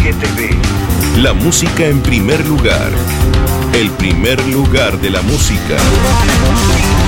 7B. La música en primer lugar. El primer lugar de la música.